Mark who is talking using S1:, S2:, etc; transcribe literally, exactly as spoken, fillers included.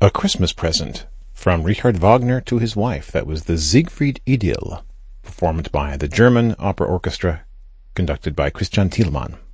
S1: A Christmas Present from Richard Wagner to his wife. That was the Siegfried Idyll, performed by the German Opera Orchestra, conducted by Christian Thielemann.